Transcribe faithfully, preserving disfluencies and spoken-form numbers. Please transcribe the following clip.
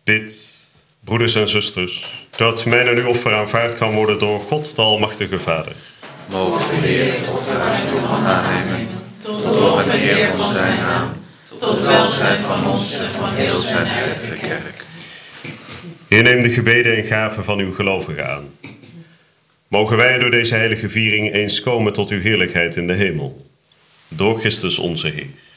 Bid, broeders en zusters, dat mijn en uw offer aanvaard kan worden door God, de Almachtige Vader. Mogen de Heer het offer uit ons aannemen, tot lof en eer van zijn naam, tot welzijn van ons en van heel zijn heilige kerk. Heer, neem de gebeden en gaven van uw gelovigen aan. Mogen wij door deze heilige viering eens komen tot uw heerlijkheid in de hemel. Door Christus onze Heer.